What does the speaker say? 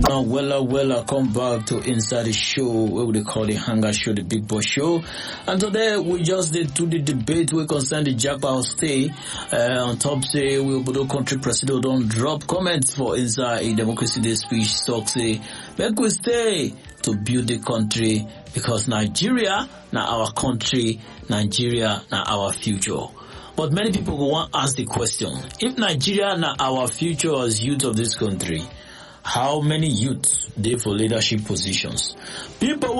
Well, come back to Inside the Show, where we call the Hunger Show, the Big Boy Show. And today we just did do the debate we concern the Japa stay. On top say we Obodo country president don't drop comments for Inside a Democracy Day speech talk say make we stay to build the country because Nigeria now our country, Nigeria now our future. But many people go want to ask the question, if Nigeria now our future as youth of this country, how many youths they for leadership positions? People